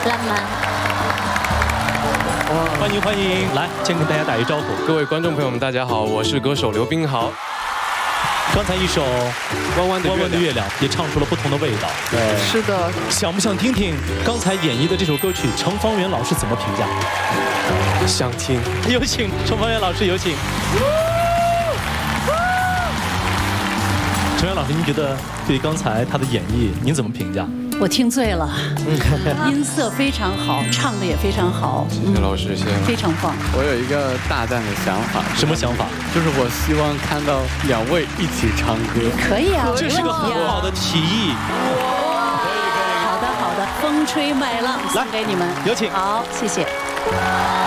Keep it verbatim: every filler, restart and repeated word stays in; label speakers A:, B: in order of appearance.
A: 浪漫。
B: 欢迎欢迎，来先跟大家打一招呼。
C: 各位观众朋友们，大家好，我是歌手刘冰豪。
B: 刚才一首《
C: 弯弯的
B: 弯弯的月亮》也唱出了不同的味道。
C: 对，
D: 是的。
B: 想不想听听刚才演绎的这首歌曲，程方圆老师怎么评价？
C: 想听。
B: 有请程方圆老师，有请。程方圆老师，您觉得对刚才他的演绎，您怎么评价？
A: 我听醉了，音色非常好，唱的也非常好。
C: 谢谢老师，谢谢。
A: 非常棒。
E: 我有一个大胆的想法，
B: 什么想法？
E: 就是我希望看到两位一起唱歌。
A: 可以啊，
B: 这是个很好的提议。可以可以。
A: 好的好的，风吹麦浪送给你们，
B: 有请。
A: 好，谢谢。